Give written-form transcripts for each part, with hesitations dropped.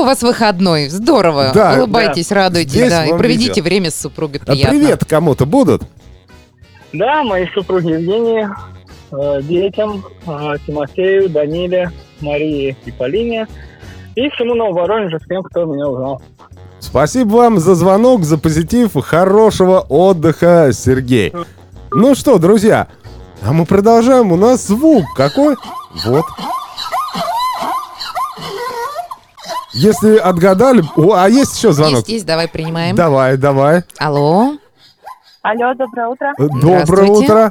вас выходной. Здорово. Да, Улыбайтесь, радуйтесь, Здесь да. И вам проведите видео. время с супругой приятно. Привет кому-то будут? Да, моей супруге Евгении, детям, Тимофею, Даниле, Марии и Полине. И всему Нововоронежу, с тем, кто меня узнал. Спасибо вам за звонок, за позитив. Хорошего отдыха, Сергей. Ну что, друзья, а мы продолжаем. У нас звук какой? Вот. Если отгадали... А есть еще звонок? Есть, давай принимаем. Давай. Алло. Алло, доброе утро. Доброе Здравствуйте. утро.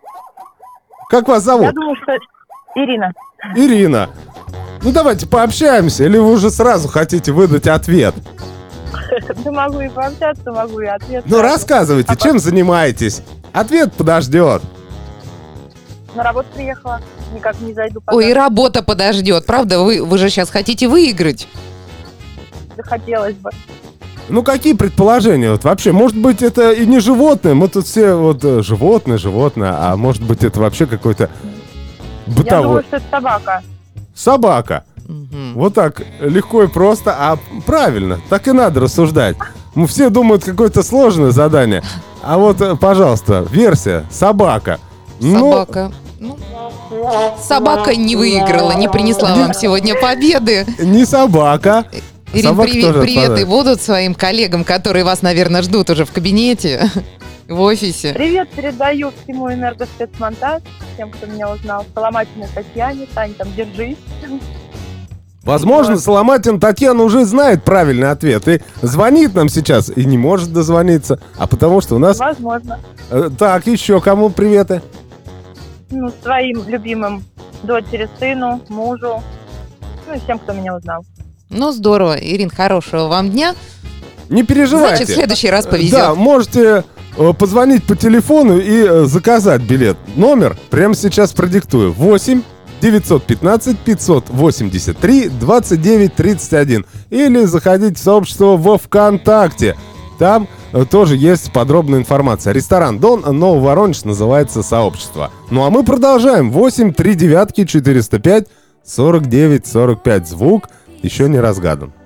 Как вас Я зовут? думаю, что Ирина. Ирина. Ну давайте пообщаемся, или вы уже сразу хотите выдать ответ? Да могу и пообщаться, могу и ответ. Ну рассказывайте, чем занимаетесь? Ответ подождет. На работу приехала, никак не зайду пока. Ой, и работа подождет. Правда, вы же сейчас хотите выиграть? Захотелось бы. Ну какие предположения? Вот вообще, может быть, это и не животное. Мы тут все вот животное, а может быть, это вообще какой-то Я бытовой. думаю, что это собака. Собака. Мгм. Вот так легко и просто, а правильно, так и надо рассуждать. Мы все думают, какое-то сложное задание. А вот, пожалуйста, версия собака. Собака. Ну, собака не выиграла, не принесла вам сегодня победы. Ну, не собака. Ирин, Собака тоже приветы отпадает. будут своим коллегам, которые вас, наверное, ждут уже в кабинете, в офисе. Привет передаю всему энергоспецмонтаж, всем, кто меня узнал. Соломатиной Татьяне. Тань, там, держись. Возможно, Соломатин Татьяна уже знает правильный ответ и звонит нам сейчас и не может дозвониться, а потому что у нас... Возможно. Так, еще кому приветы? Ну, своим любимым дочери, сыну, мужу. Ну и всем, кто меня узнал. Ну, здорово. Ирин, хорошего вам дня. Не переживайте. Значит, в следующий раз повезет. Да, можете позвонить по телефону и заказать билет. Номер прямо сейчас продиктую. 8 915 583 29 31. Или заходите в сообщество во ВКонтакте. Там тоже есть подробная информация. Ресторан «Дон», Нововоронеж, называется сообщество. Ну а мы продолжаем. 8 3 9 405 49 45. Звук еще не разгадан.